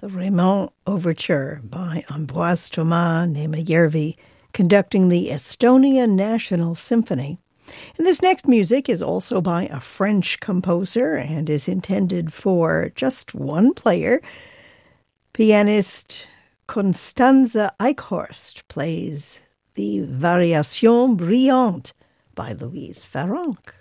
the Raymond Overture by Ambroise Thomas Nemijervi, conducting the Estonia National Symphony. And this next music is also by a French composer and is intended for just one player. Pianist Constanze Eichhorst plays the Variation Brillante by Louise Farrenc.